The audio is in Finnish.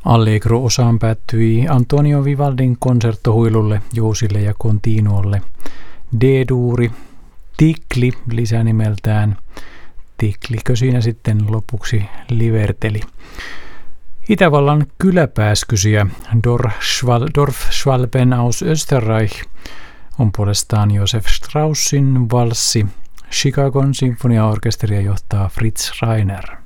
Allegro-osaan päättyi Antonio Vivaldin konserttohuilulle, jousille ja continuolle. D-duuri, tikli lisänimeltään. Tiklikö siinä sitten lopuksi liverteli. Itävallan kyläpääskysiä Dorfschwalben aus Österreich on puolestaan Josef Straussin valssi. Chicagon sinfoniaorkesteria johtaa Fritz Reiner.